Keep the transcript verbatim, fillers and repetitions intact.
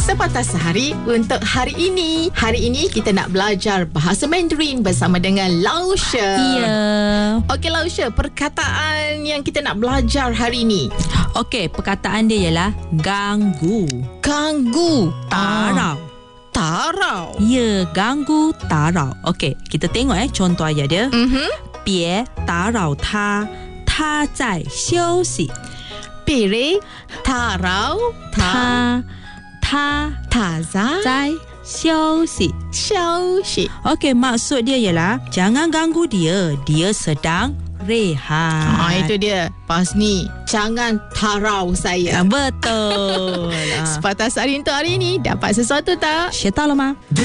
Sepatah Sehari untuk hari ini. Hari ini kita nak belajar bahasa Mandarin bersama dengan Lausha. Ya. Okey Lausha, perkataan yang kita nak belajar hari ini. Okey, perkataan dia ialah ganggu. Ganggu. Tarau. Tarau. Ya, ganggu tarau. Okey, kita tengok eh contoh ayat dia. Mhm. 别打扰他，他在休息。 Pilih tarau. Ta 他他 Taza 在休息。 休息. Okey, maksud dia ialah jangan ganggu dia, dia sedang rehat. Ah, itu dia. Pas ni, jangan tarau saya. Ah, betul. Ah. Sepatah Sehari untuk hari ini. Dapat sesuatu tak? 学到了吗？